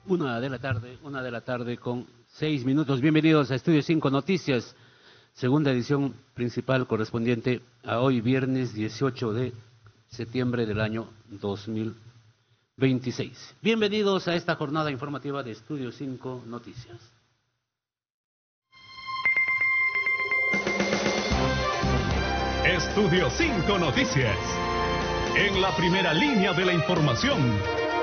Una de la tarde con 6 minutos. Bienvenidos a Estudio 5 Noticias, segunda edición principal correspondiente a hoy, viernes 18 de septiembre del año 2026. Bienvenidos a esta jornada informativa de Estudio 5 Noticias. Estudio 5 Noticias, en la primera línea de la información.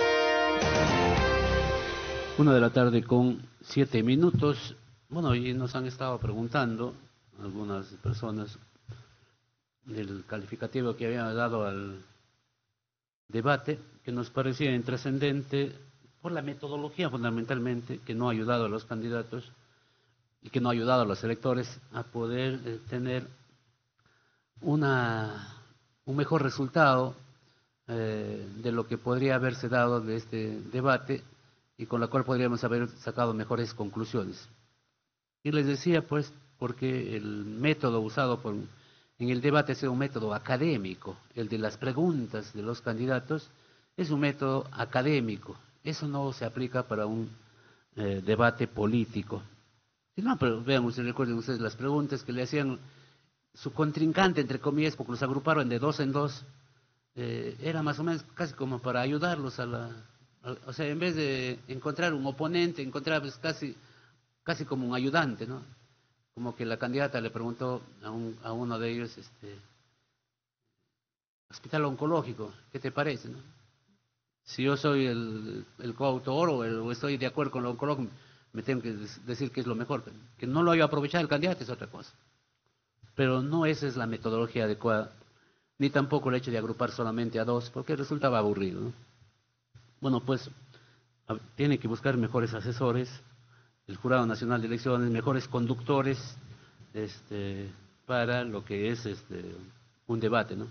1 de la tarde con 7 minutos. Bueno, y nos han estado preguntando algunas personas del calificativo que habían dado al debate, que nos parecía intrascendente por la metodología fundamentalmente, que no ha ayudado a los candidatos y que no ha ayudado a los electores a poder tener un mejor resultado de lo que podría haberse dado de este debate, y con la cual podríamos haber sacado mejores conclusiones. Y les decía, pues, porque el método usado en el debate ha sido un método académico. El de las preguntas de los candidatos es un método académico. Eso no se aplica para un debate político. Y no, pero veamos, recuerden ustedes las preguntas que le hacían su contrincante, entre comillas, porque los agruparon de dos en dos. Era más o menos casi como para ayudarlos o sea, en vez de encontrar un oponente, encontraba pues casi como un ayudante, ¿no? Como que la candidata le preguntó a uno de ellos, hospital oncológico, ¿qué te parece, no? Si yo soy el coautor o estoy de acuerdo con el oncólogo, me tengo que decir que es lo mejor. Que no lo haya aprovechado el candidato es otra cosa. Pero no esa es la metodología adecuada, ni tampoco el hecho de agrupar solamente a dos, porque resultaba aburrido, ¿no? Bueno, pues tiene que buscar mejores asesores, el Jurado Nacional de Elecciones, mejores conductores para lo que es un debate, ¿no?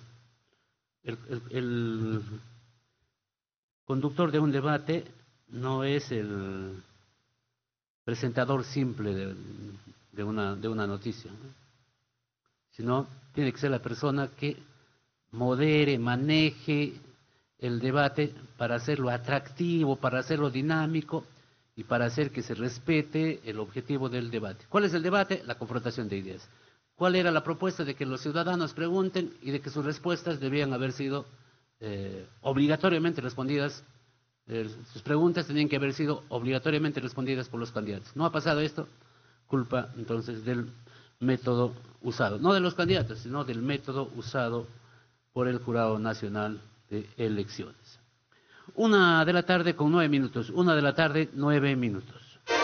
El conductor de un debate no es el presentador simple de una noticia, ¿no? Sino tiene que ser la persona que modere, maneje el debate para hacerlo atractivo, para hacerlo dinámico y para hacer que se respete el objetivo del debate. ¿Cuál es el debate? La confrontación de ideas. ¿Cuál era la propuesta? De que los ciudadanos pregunten y de que sus respuestas debían haber sido obligatoriamente respondidas. Sus preguntas tenían que haber sido obligatoriamente respondidas por los candidatos. ¿No ha pasado esto? Culpa entonces del método usado, no de los candidatos, sino del método usado por el Jurado Nacional de Elecciones. 1 de la tarde con 9 minutos. 1 de la tarde, 9 minutos.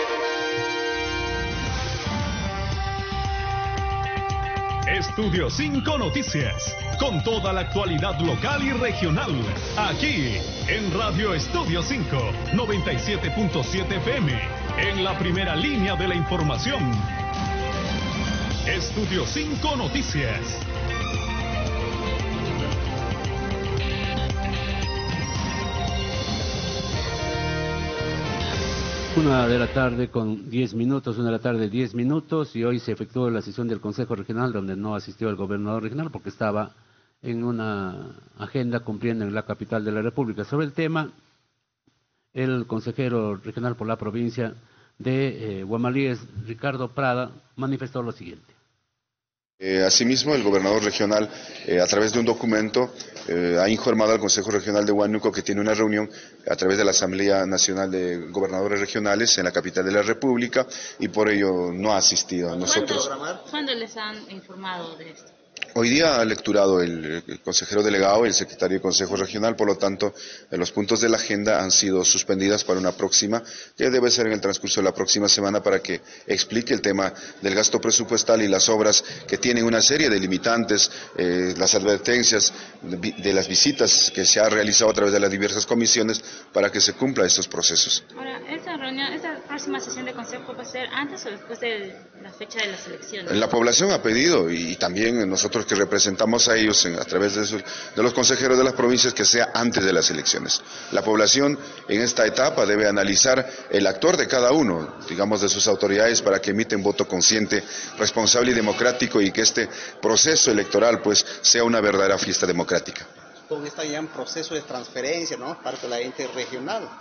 Estudio 5 Noticias, con toda la actualidad local y regional, aquí en Radio Estudio 5, 97.7 FM, en la primera línea de la información. Estudio 5 Noticias. 1 de la tarde con 10 minutos, 1 de la tarde 10 minutos, y hoy se efectuó la sesión del Consejo Regional, donde no asistió el gobernador regional porque estaba en una agenda cumpliendo en la capital de la República. Sobre el tema, el consejero regional por la provincia de Guamalíes, Ricardo Prada, manifestó lo siguiente. Asimismo, el gobernador regional, a través de un documento, ha informado al Consejo Regional de Huánuco que tiene una reunión a través de la Asamblea Nacional de Gobernadores Regionales en la capital de la República y por ello no ha asistido a nosotros. ¿Cuándo les han informado de esto? Hoy día ha lecturado el consejero delegado y el secretario del Consejo Regional, por lo tanto, los puntos de la agenda han sido suspendidas para una próxima, que debe ser en el transcurso de la próxima semana, para que explique el tema del gasto presupuestal y las obras que tienen una serie de limitantes, las advertencias de las visitas que se ha realizado a través de las diversas comisiones para que se cumplan estos procesos. Ahora, esta próxima sesión de consejo va a ser antes o después de la fecha de las elecciones. La población ha pedido, y también nosotros que representamos a ellos a través de los consejeros de las provincias, que sea antes de las elecciones. La población en esta etapa debe analizar el actor de cada uno, digamos, de sus autoridades, para que emiten voto consciente, responsable y democrático, y que este proceso electoral pues sea una verdadera fiesta democrática. Con este ya en proceso de transferencia, ¿no?, parte de la ente regional.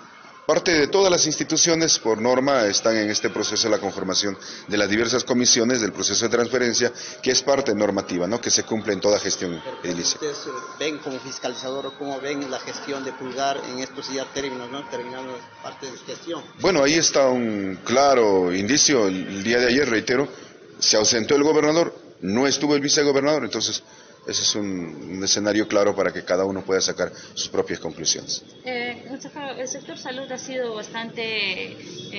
parte de todas las instituciones, por norma, están en este proceso de la conformación de las diversas comisiones del proceso de transferencia, que es parte normativa, ¿no?, que se cumple en toda gestión edilicia. ¿Ustedes ven como fiscalizador o cómo ven la gestión de Pulgar en estos ya términos, ¿no?, terminando parte de su gestión? Bueno, ahí está un claro indicio. El día de ayer, reitero, se ausentó el gobernador, no estuvo el vicegobernador, entonces ese es un escenario claro para que cada uno pueda sacar sus propias conclusiones. El sector salud ha sido bastante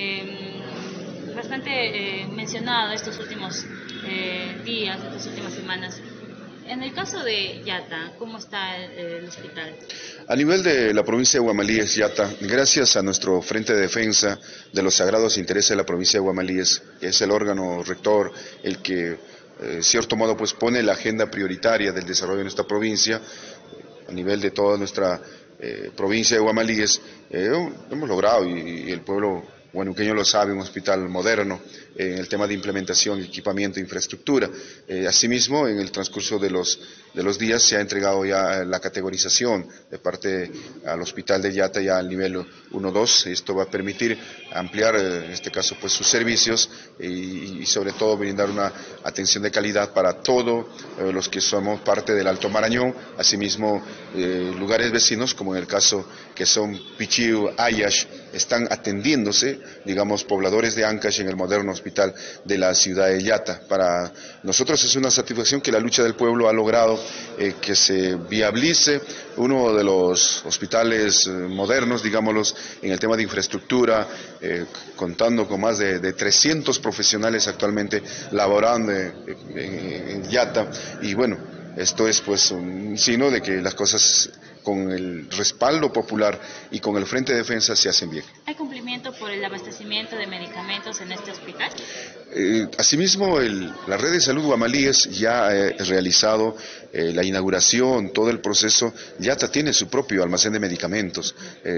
mencionado estos últimos días, estas últimas semanas. En el caso de Yata, ¿cómo está el hospital? A nivel de la provincia de Guamalíes, Yata, gracias a nuestro Frente de Defensa de los Sagrados Intereses de la provincia de Guamalíes, que es el órgano rector, el que cierto modo pues pone la agenda prioritaria del desarrollo de nuestra provincia, a nivel de toda nuestra provincia de Guamalíes, hemos logrado, y el pueblo huanuqueño lo sabe, un hospital moderno en el tema de implementación, equipamiento, infraestructura. Asimismo, en el transcurso de los días se ha entregado ya la categorización de parte al hospital de Yata ya al nivel 1-2. Esto va a permitir ampliar, en este caso, pues sus servicios y sobre todo brindar una atención de calidad para todos los que somos parte del Alto Marañón. Asimismo, lugares vecinos, como en el caso que son Pichiu, Ayash, están atendiéndose, digamos, pobladores de Ancash en el moderno hospital de la ciudad de Yata. Para nosotros es una satisfacción que la lucha del pueblo ha logrado que se viabilice uno de los hospitales modernos, digámoslos, en el tema de infraestructura, contando con más de 300 profesionales actualmente laborando en Yata. Y bueno, esto es pues un signo de que las cosas con el respaldo popular y con el Frente de Defensa se hacen bien. ¿Hay cumplimiento por el abastecimiento de medicamentos en este hospital? Asimismo, la red de salud Guamalíes ya ha realizado la inauguración, todo el proceso. Yata tiene su propio almacén de medicamentos.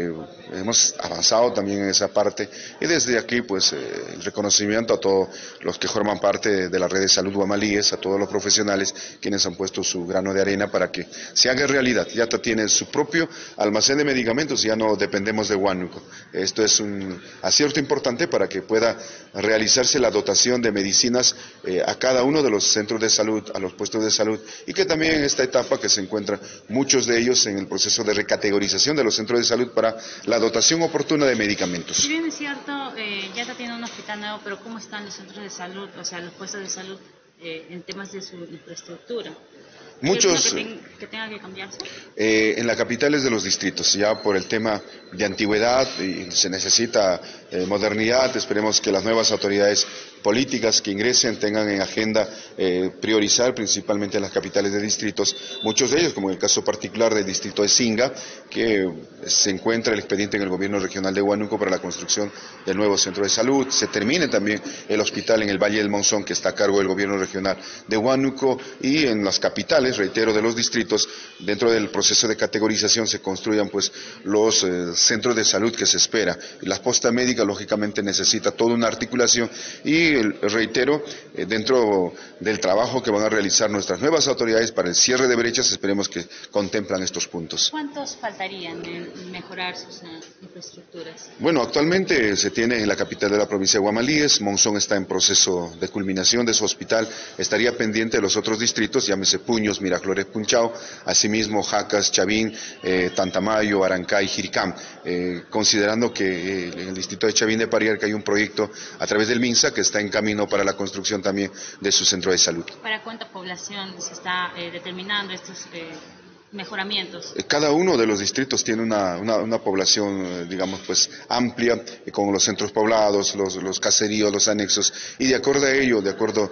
Hemos avanzado también en esa parte y desde aquí pues el reconocimiento a todos los que forman parte de la red de salud Guamalíes, a todos los profesionales quienes han puesto su grano de arena para que se haga realidad. Yata tiene su propio almacén de medicamentos y ya no dependemos de Huánuco. Esto es un acierto importante para que pueda realizarse la dotación de medicinas a cada uno de los centros de salud, a los puestos de salud, y que también en esta etapa que se encuentran muchos de ellos en el proceso de recategorización de los centros de salud para la dotación oportuna de medicamentos. Si bien es cierto, Yata tiene un hospital nuevo, pero ¿cómo están los centros de salud, o sea, los puestos de salud en temas de su infraestructura? Muchos que tenga que cambiarse. En la capital es de los distritos, ya por el tema de antigüedad y se necesita modernidad. Esperemos que las nuevas autoridades políticas que ingresen tengan en agenda priorizar principalmente en las capitales de distritos, muchos de ellos, como en el caso particular del distrito de Singa, que se encuentra el expediente en el gobierno regional de Huánuco para la construcción del nuevo centro de salud. Se termine también el hospital en el Valle del Monzón, que está a cargo del gobierno regional de Huánuco, y en las capitales, reitero, de los distritos, dentro del proceso de categorización se construyan pues los centros de salud que se espera. La posta médica lógicamente necesita toda una articulación y reitero, dentro del trabajo que van a realizar nuestras nuevas autoridades para el cierre de brechas, esperemos que contemplan estos puntos. ¿Cuántos faltarían en mejorar sus infraestructuras? Bueno, actualmente se tiene en la capital de la provincia de Guamalíes. Monzón está en proceso de culminación de su hospital, estaría pendiente de los otros distritos, llámese Puños, Miraflores, Punchao, asimismo Jacas, Chavín, Tantamayo, Arancay, Jiricám, considerando que en el distrito de Chavín de Pariarca hay un proyecto a través del MINSA que está en camino para la construcción también de su centro de salud. ¿Para cuánta población se está determinando estos mejoramientos? Cada uno de los distritos tiene una población, digamos, pues amplia, con los centros poblados, los caseríos, los anexos, y de acuerdo a ello, de acuerdo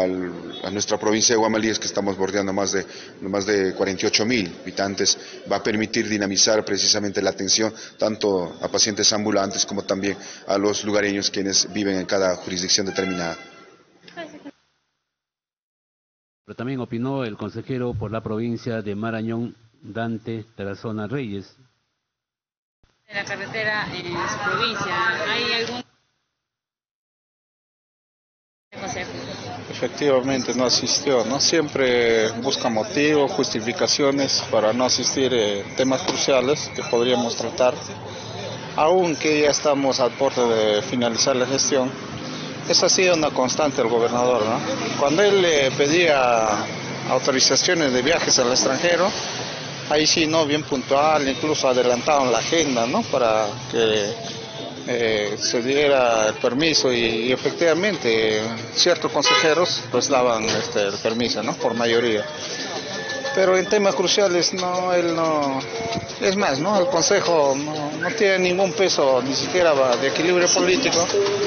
a nuestra provincia de Guamalíes, que estamos bordeando más de 48,000 habitantes, va a permitir dinamizar precisamente la atención tanto a pacientes ambulantes como también a los lugareños quienes viven en cada jurisdicción determinada. Pero también opinó el consejero por la provincia de Marañón, Dante Tarazona Reyes. En la carretera en su provincia, ¿hay algún consejo? Efectivamente, no asistió, ¿no? Siempre busca motivos, justificaciones para no asistir temas cruciales que podríamos tratar. aunque ya estamos al borde de finalizar la gestión, esa ha sido una constante del gobernador, ¿no? Cuando él le pedía autorizaciones de viajes al extranjero, ahí sí, ¿no? Bien puntual, incluso adelantaron la agenda, ¿no? Para que se diera el permiso y efectivamente ciertos consejeros pues daban el permiso, ¿no? Por mayoría. Pero en temas cruciales no, él no, es más, ¿no? El Consejo no tiene ningún peso, ni siquiera de equilibrio político,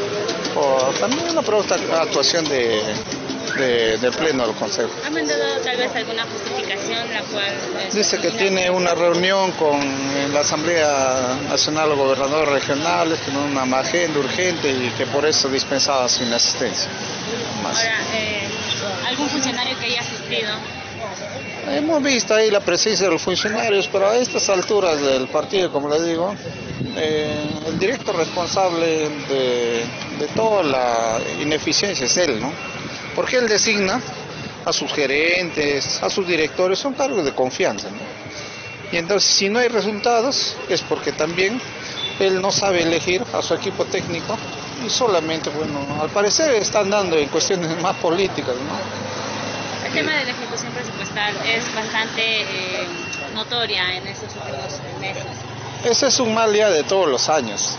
o también una pronta actuación del Pleno del Consejo. ¿Ha mandado tal vez alguna justificación la cual... Dice que tiene una reunión con la Asamblea Nacional de Gobernadores Regionales, con una agenda urgente y que por eso dispensaba su inasistencia. Ahora, ¿algún funcionario que haya asistido? Hemos visto ahí la presencia de los funcionarios, pero a estas alturas del partido, como le digo, el directo responsable de toda la ineficiencia es él, ¿no? Porque él designa a sus gerentes, a sus directores, son cargos de confianza, ¿no? Y entonces si no hay resultados es porque también él no sabe elegir a su equipo técnico y solamente, bueno, al parecer están dando en cuestiones más políticas, ¿no? El tema de la ejecución presupuestal es bastante notoria en estos últimos meses. Ese es un mal día de todos los años.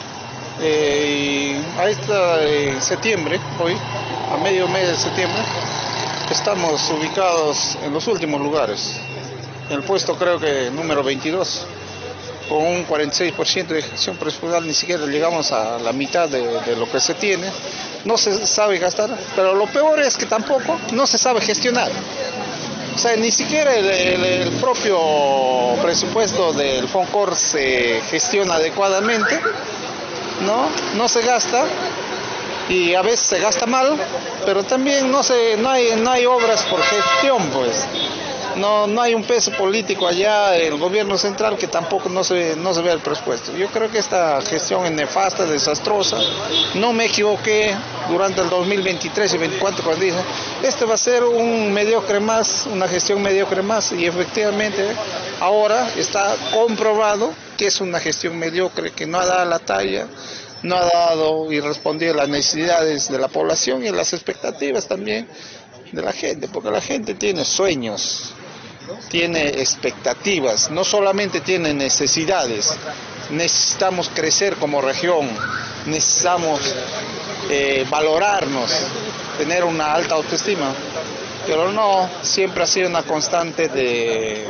Y a septiembre, hoy, a medio mes de septiembre, estamos ubicados en los últimos lugares. En el puesto creo que número 22, con un 46% de ejecución presupuestal, ni siquiera llegamos a la mitad de lo que se tiene. No se sabe gastar, pero lo peor es que tampoco no se sabe gestionar. O sea, ni siquiera el propio presupuesto del FONCOR se gestiona adecuadamente, no se gasta y a veces se gasta mal, pero también no hay obras por gestión, pues. No hay un peso político allá del gobierno central que tampoco no se ve el presupuesto. Yo creo que esta gestión es nefasta, desastrosa. No me equivoqué durante el 2023 y 2024 cuando dije, este va a ser un mediocre más, una gestión mediocre más, y efectivamente ahora está comprobado que es una gestión mediocre, que no ha dado la talla, no ha dado y respondido a las necesidades de la población y a las expectativas también de la gente, porque la gente tiene sueños, tiene expectativas, no solamente tiene necesidades. Necesitamos crecer como región, necesitamos valorarnos, tener una alta autoestima, pero no, siempre ha sido una constante de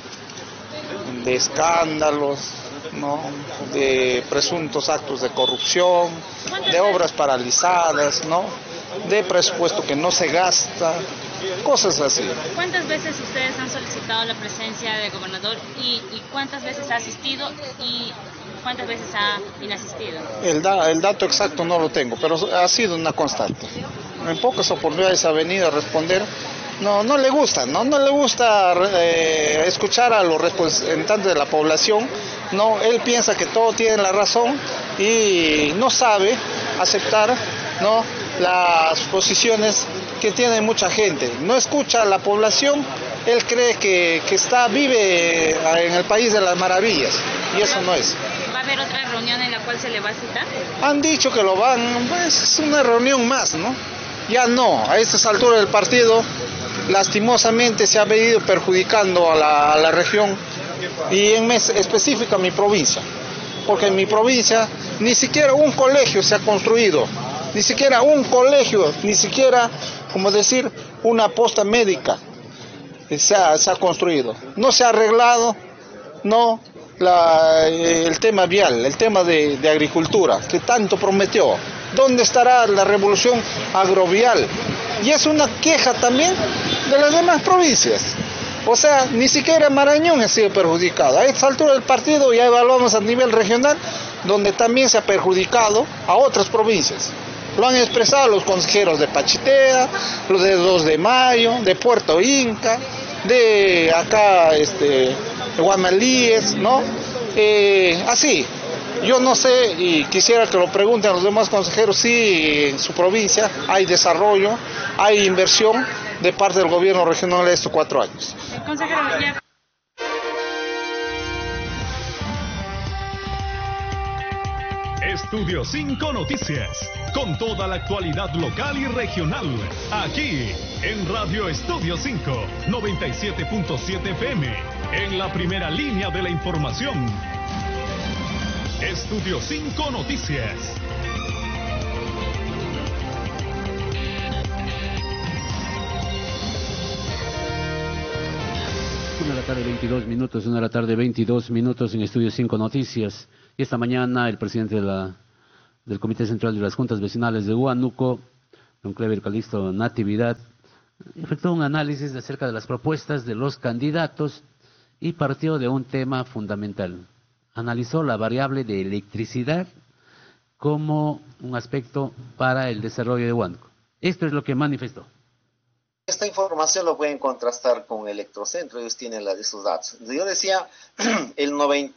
escándalos, ¿no? De presuntos actos de corrupción, de obras paralizadas, ¿no? De presupuesto que no se gasta, cosas así. ¿Cuántas veces ustedes han solicitado la presencia del gobernador y cuántas veces ha asistido y cuántas veces ha inasistido? El dato exacto no lo tengo, pero ha sido una constante. En pocas oportunidades ha venido a responder. No le gusta, no le gusta escuchar a los representantes de la población. No, él piensa que todo tiene la razón y no sabe aceptar, ¿no?, las posiciones que tiene mucha gente. No escucha a la población, él cree que vive en el país de las maravillas, y eso no es. ¿Va a haber otra reunión en la cual se le va a citar? Han dicho que lo van, pues es una reunión más, ¿no? Ya no, a estas alturas del partido lastimosamente se ha venido perjudicando a la región y en específico a mi provincia, porque en mi provincia ni siquiera un colegio se ha construido, ni siquiera un colegio, ni siquiera, como decir, una posta médica se ha construido. No se ha arreglado, no, el tema vial, el tema de agricultura, que tanto prometió. ¿Dónde estará la revolución agrovial? Y es una queja también de las demás provincias. O sea, ni siquiera Marañón ha sido perjudicado. A esta altura del partido ya evaluamos a nivel regional, donde también se ha perjudicado a otras provincias. Lo han expresado los consejeros de Pachitea, los de 2 de Mayo, de Puerto Inca, de acá, de Guamalíes, ¿no? Así, yo no sé, y quisiera que lo pregunten a los demás consejeros, si en su provincia hay desarrollo, hay inversión de parte del gobierno regional de estos 4 años. Consejero, Estudio 5 Noticias, con toda la actualidad local y regional, aquí en Radio Estudio 5, 97.7 FM, en la primera línea de la información. Estudio 5 Noticias. Una de la tarde, 22 minutos, 1 de la tarde, 22 minutos en Estudio 5 Noticias. Y esta mañana el presidente del Comité Central de las Juntas Vecinales de Huánuco, don Clever Calisto Natividad, efectuó un análisis acerca de las propuestas de los candidatos y partió de un tema fundamental. Analizó la variable de electricidad como un aspecto para el desarrollo de Huánuco. Esto es lo que manifestó. Esta información lo pueden contrastar con Electrocentro, ellos tienen esos datos. Yo decía, el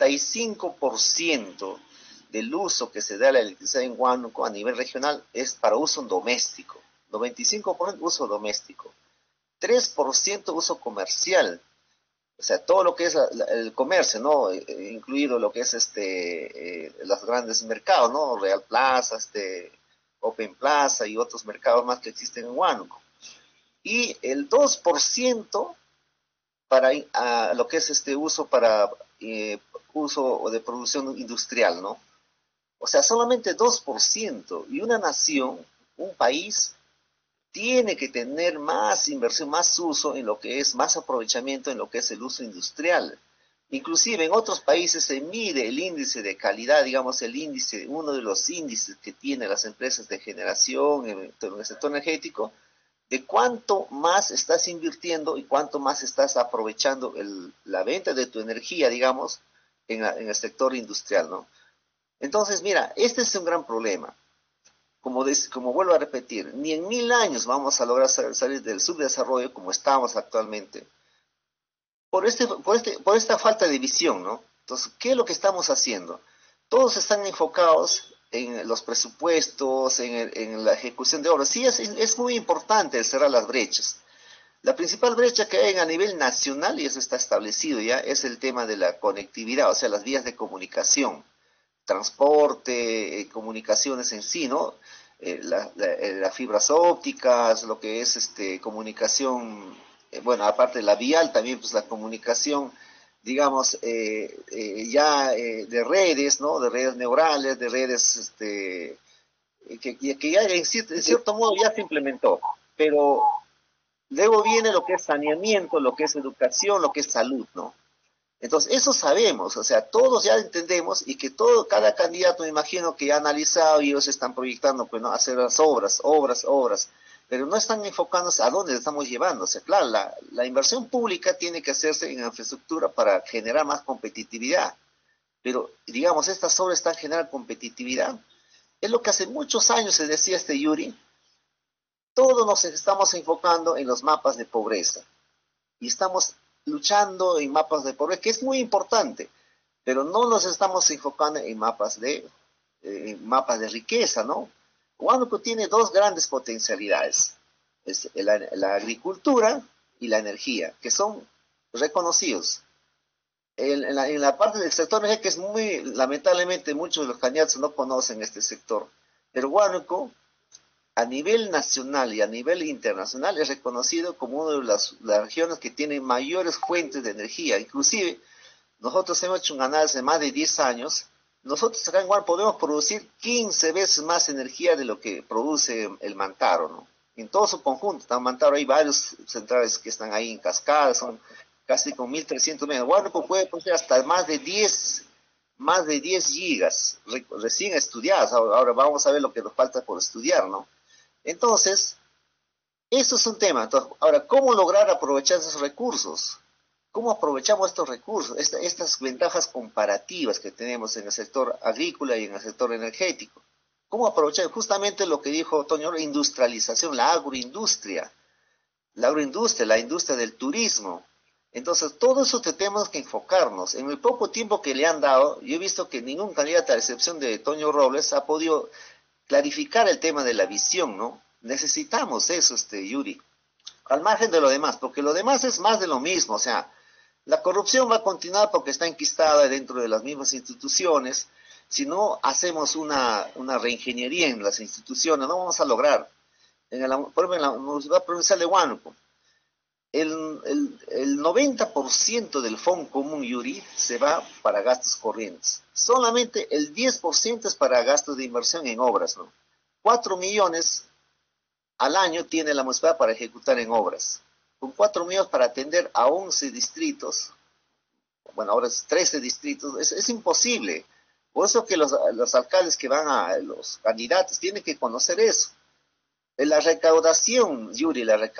95% del uso que se da a la electricidad en Huánuco a nivel regional es para uso doméstico. 95% uso doméstico. 3% uso comercial. O sea, todo lo que es el comercio, ¿no? Incluido lo que es los grandes mercados, ¿no? Real Plaza, Open Plaza y otros mercados más que existen en Huánuco. Y el 2% para lo que es uso para uso de producción industrial, ¿no? O sea, solamente 2%. Y una nación, un país, tiene que tener más inversión, más uso en lo que es, más aprovechamiento en lo que es el uso industrial. Inclusive en otros países se mide el índice de calidad, digamos el índice, uno de los índices que tienen las empresas de generación en el sector energético, de cuánto más estás invirtiendo y cuánto más estás aprovechando la venta de tu energía, digamos, en el sector industrial, ¿no? Entonces, mira, este es un gran problema. Como vuelvo a repetir, ni en 1000 años vamos a lograr salir del subdesarrollo como estamos actualmente, por esta falta de visión, ¿no? Entonces, ¿qué es lo que estamos haciendo? Todos están enfocados en los presupuestos, en la ejecución de obras. Sí, es muy importante el cerrar las brechas. La principal brecha que hay a nivel nacional, y eso está establecido ya, es el tema de la conectividad, o sea, las vías de comunicación, transporte, comunicaciones en sí, ¿no? Las fibras ópticas, lo que es comunicación, bueno, aparte de la vial, también pues la comunicación, digamos, de redes, ¿no? De redes neurales, de redes que ya en cierto modo ya se implementó, pero luego viene lo que es saneamiento, lo que es educación, lo que es salud, ¿no? Entonces, eso sabemos, o sea, todos ya entendemos y que cada candidato, me imagino que ya ha analizado y ellos están proyectando, pues, ¿no? Hacer las obras, pero no están enfocándose a dónde estamos llevando. O sea, claro, la inversión pública tiene que hacerse en infraestructura para generar más competitividad, pero, digamos, estas obras están generando competitividad. Es lo que hace muchos años se decía Yuri, todos nos estamos enfocando en los mapas de pobreza y estamos luchando en mapas de pobreza, que es muy importante, pero no nos estamos enfocando en mapas de riqueza, ¿no? Huánuco tiene dos grandes potencialidades, es la agricultura y la energía, que son reconocidos. En la parte del sector energético, que es muy, lamentablemente, muchos de los candidatos no conocen este sector, pero Huánuco, a nivel nacional y a nivel internacional, es reconocido como una de las regiones que tiene mayores fuentes de energía. Inclusive, nosotros hemos hecho un análisis de más de 10 años. Nosotros acá en Huánuco podemos producir 15 veces más energía de lo que produce el Mantaro, ¿no? En todo su conjunto. En Mantaro hay varios centrales que están ahí en cascada, son casi con 1.300 megas. Huánuco puede producir hasta más de 10 gigas recién estudiadas. Ahora vamos a ver lo que nos falta por estudiar, ¿no? Entonces, eso es un tema. Entonces, ahora, ¿cómo lograr aprovechar esos recursos? ¿Cómo aprovechamos estos recursos, estas ventajas comparativas que tenemos en el sector agrícola y en el sector energético? ¿Cómo aprovechar justamente lo que dijo Toño, industrialización, la industria, la industria del turismo? Entonces, todo eso tenemos que enfocarnos. En el poco tiempo que le han dado, yo he visto que ningún candidato, a excepción de Toño Robles, ha podido clarificar el tema de la visión, ¿no? Necesitamos eso, Yuri, al margen de lo demás, porque lo demás es más de lo mismo. O sea, la corrupción va a continuar porque está enquistada dentro de las mismas instituciones, Si no hacemos una reingeniería en las instituciones, no vamos a lograr. Por ejemplo, en la Universidad Provincial de Huánuco, el 90% del Fondo Común Yuri se va para gastos corrientes. Solamente el 10% es para gastos de inversión en obras, ¿no? 4 millones al año tiene la municipalidad para ejecutar en obras. Con 4 millones para atender a 11 distritos, bueno, ahora es 13 distritos, es imposible. Por eso que los alcaldes que van los candidatos tienen que conocer eso. La recaudación, Yuri, la recaudación